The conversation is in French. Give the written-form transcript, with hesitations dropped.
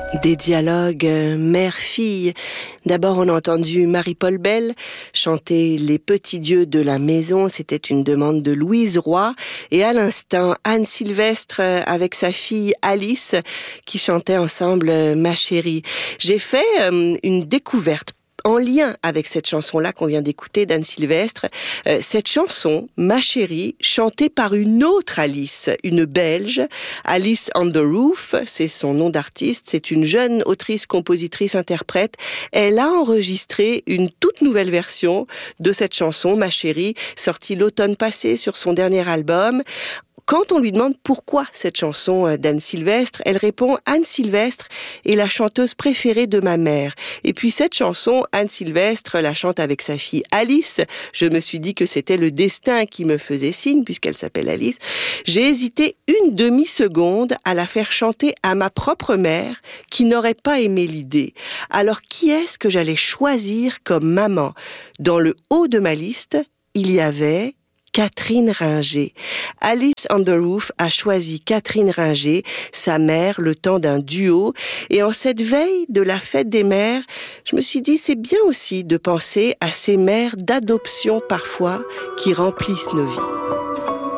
Des dialogues mère-fille. D'abord, on a entendu Marie-Paul Bell chanter Les petits dieux de la maison. C'était une demande de Louise Roy. Et à l'instant, Anne Sylvestre avec sa fille Alice qui chantaient ensemble Ma chérie. J'ai fait une découverte en lien avec cette chanson-là qu'on vient d'écouter d'Anne Sylvestre. Cette chanson, Ma chérie, chantée par une autre Alice, une Belge, Alice on the Roof, c'est son nom d'artiste, c'est une jeune autrice, compositrice, interprète. Elle a enregistré une toute nouvelle version de cette chanson, Ma chérie, sortie l'automne passé sur son dernier album. Quand on lui demande pourquoi cette chanson d'Anne Sylvestre, elle répond « Anne Sylvestre est la chanteuse préférée de ma mère ». Et puis cette chanson, Anne Sylvestre la chante avec sa fille Alice. Je me suis dit que c'était le destin qui me faisait signe, puisqu'elle s'appelle Alice. J'ai hésité une demi-seconde à la faire chanter à ma propre mère, qui n'aurait pas aimé l'idée. Alors qui est-ce que j'allais choisir comme maman ? Dans le haut de ma liste, il y avait Catherine Ringer. Alice on the Roof a choisi Catherine Ringer, sa mère, le temps d'un duo. Et en cette veille de la fête des mères, je me suis dit, c'est bien aussi de penser à ces mères d'adoption parfois qui remplissent nos vies.